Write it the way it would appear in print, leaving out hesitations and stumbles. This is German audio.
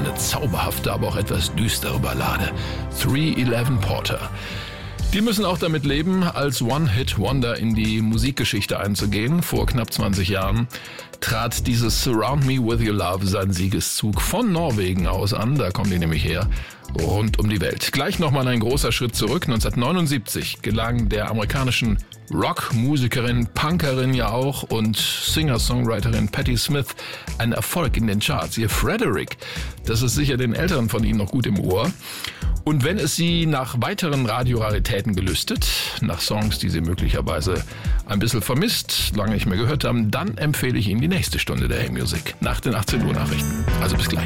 eine zauberhafte, aber auch etwas düstere Ballade. 311 Porter. Die müssen auch damit leben, als One-Hit-Wonder in die Musikgeschichte einzugehen. Vor knapp 20 Jahren trat dieses Surround Me With Your Love seinen Siegeszug von Norwegen aus an. Da kommen die nämlich her, rund um die Welt. Gleich nochmal ein großer Schritt zurück. 1979 gelang der amerikanischen Rockmusikerin, Punkerin ja auch und Singer-Songwriterin Patti Smith ein Erfolg in den Charts. Ihr Frederick, das ist sicher den Älteren von Ihnen noch gut im Ohr. Und wenn es Sie nach weiteren Radioraritäten gelüstet, nach Songs, die Sie möglicherweise ein bisschen vermisst, lange nicht mehr gehört haben, dann empfehle ich Ihnen die nächste Stunde der Hey Music nach den 18 Uhr Nachrichten. Also bis gleich.